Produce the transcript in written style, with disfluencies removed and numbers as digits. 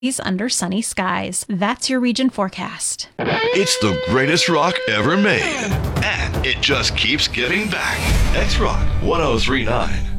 under sunny skies. That's your region forecast. It's the greatest rock ever made. And it just keeps giving back. X-Rock 1039.